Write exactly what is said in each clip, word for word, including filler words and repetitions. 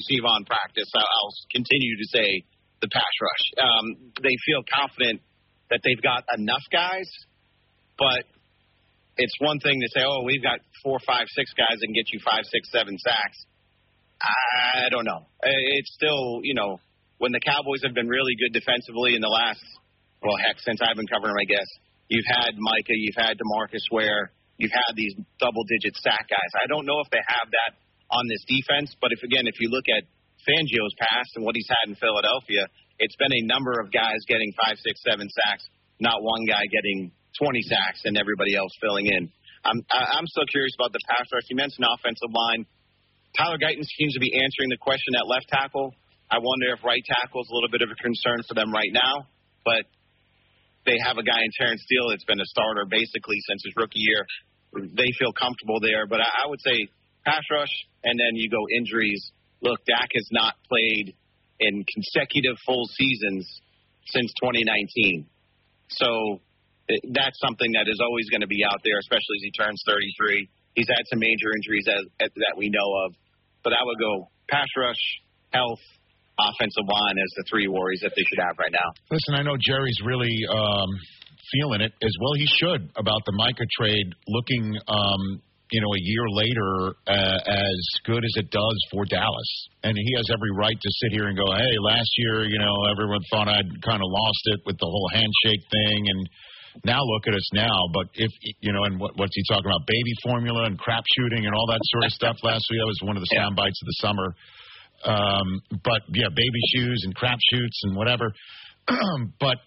see Vaughn practice, I'll, I'll continue to say the pass rush. Um, they feel confident that they've got enough guys, but it's one thing to say, oh, we've got four, five, six guys that can get you five, six, seven sacks. I don't know. It's still, you know, when the Cowboys have been really good defensively in the last, well, heck, since I've been covering them, I guess, you've had Micah, you've had DeMarcus Ware, you've had these double-digit sack guys. I don't know if they have that on this defense, but if, again, if you look at Fangio's past and what he's had in Philadelphia, it's been a number of guys getting five, six, seven sacks, not one guy getting twenty sacks and everybody else filling in. I'm, I'm still curious about the pass rush. You mentioned offensive line. Tyler Guyton seems to be answering the question at left tackle. I wonder if right tackle is a little bit of a concern for them right now, but they have a guy in Terrence Steele that's been a starter basically since his rookie year. They feel comfortable there, but I, I would say pass rush, and then you go injuries. Look, Dak has not played in consecutive full seasons since twenty nineteen. So that's something that is always going to be out there, especially as he turns thirty-three. He's had some major injuries as, as, that we know of. But I would go pass rush, health, offensive line as the three worries that they should have right now. Listen, I know Jerry's really um, feeling it as well. He should about the Micah trade looking, um, you know, a year later uh, as good as it does for Dallas. And he has every right to sit here and go, hey, last year, you know, everyone thought I'd kind of lost it with the whole handshake thing. And now look at us now. But if, you know, and what, what's he talking about? Baby formula and crap shooting and all that sort of stuff last week. That was one of the sound bites of the summer. Um, but, yeah, baby shoes and crap shoots and whatever. But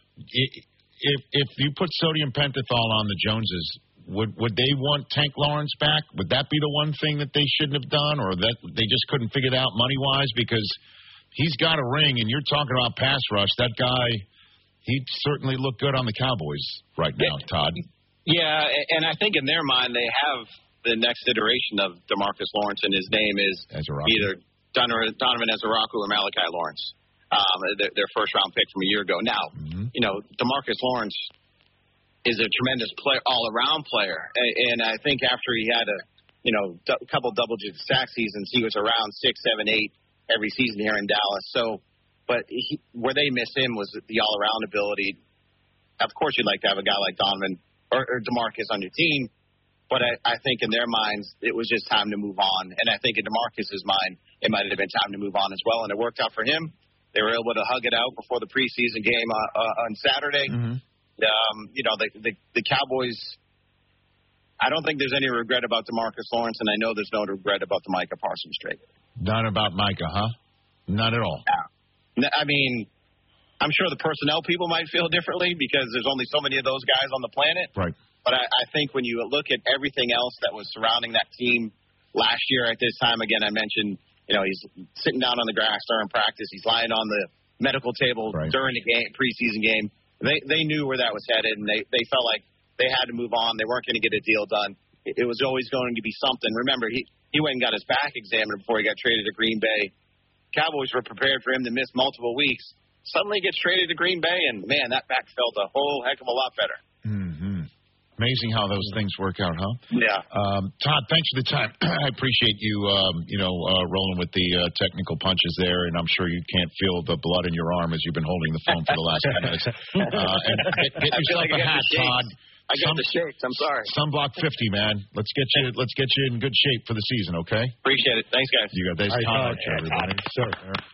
if if you put sodium pentothal on the Joneses, would would they want Tank Lawrence back? Would that be the one thing that they shouldn't have done, or that they just couldn't figure it out money-wise? Because he's got a ring, and you're talking about pass rush. That guy, he'd certainly look good on the Cowboys right now, Todd. Yeah, and I think in their mind they have the next iteration of DeMarcus Lawrence, and his name is Ezeraku. either Donovan Ezeraku or Malachi Lawrence, um, their, their first-round pick from a year ago. Now, mm-hmm. you know, DeMarcus Lawrence is a tremendous player, all-around player, and, and I think after he had a, you know, a couple double-digit sack seasons, he was around six, seven, eight every season here in Dallas. So, but he, where they missed him was the all-around ability. Of course, you'd like to have a guy like Donovan or, or DeMarcus on your team, but I, I think in their minds it was just time to move on, and I think in DeMarcus's mind it might have been time to move on as well, and it worked out for him. They were able to hug it out before the preseason game uh, uh, on Saturday. Mm-hmm. Um, you know, the, the the Cowboys, I don't think there's any regret about DeMarcus Lawrence, and I know there's no regret about the Micah Parsons trade. None about Micah, huh? None at all. Yeah. I mean, I'm sure the personnel people might feel differently because there's only so many of those guys on the planet. Right. But I, I think when you look at everything else that was surrounding that team last year at this time, again, I mentioned, you know, he's sitting down on the grass during practice. He's lying on the medical table right. during the game, preseason game. They they knew where that was headed, and they, they felt like they had to move on. They weren't going to get a deal done. It, it was always going to be something. Remember, he, he went and got his back examined before he got traded to Green Bay. Cowboys were prepared for him to miss multiple weeks. Suddenly gets traded to Green Bay, and, man, that back felt a whole heck of a lot better. Mm-hmm. Amazing how those things work out, huh? Yeah. Um, Todd, thanks for the time. I appreciate you, um, you know, uh, rolling with the uh, technical punches there, and I'm sure you can't feel the blood in your arm as you've been holding the phone for the last few minutes. Uh, and get, get yourself like a hat, Todd. I got Sun, the shakes. I'm sorry. Sunblock fifty, man. Let's get you. Let's get you in good shape for the season. Okay. Appreciate it. Thanks, guys. You got this. Todd Archer, everybody. Sir.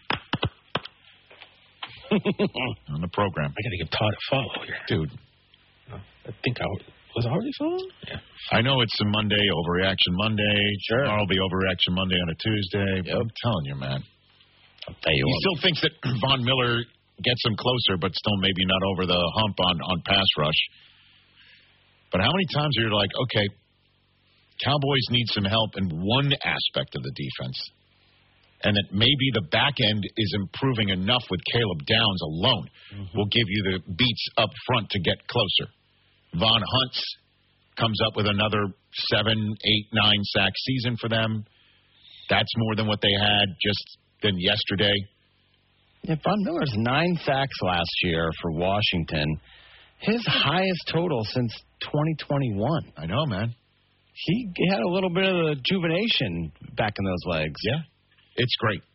On the program. I got to give Todd a follow here, dude. I think I was. Was it already on? Yeah. I know it's a Monday, Overreaction Monday. Sure. Tomorrow will be Overreaction Monday on a Tuesday. Yep. I'm telling you, man. I'll tell you he what. still thinks that Von Miller gets him closer, but still maybe not over the hump on, on pass rush. But how many times are you like, okay, Cowboys need some help in one aspect of the defense, and that maybe the back end is improving enough with Caleb Downs alone mm-hmm. will give you the beats up front to get closer. Von Hunt's comes up with another seven, eight, nine sack season for them. That's more than what they had just than yesterday. Yeah, Von Miller's nine sacks last year for Washington. His highest total since twenty twenty-one. I know, man. He had a little bit of the rejuvenation back in those legs. Yeah, it's great.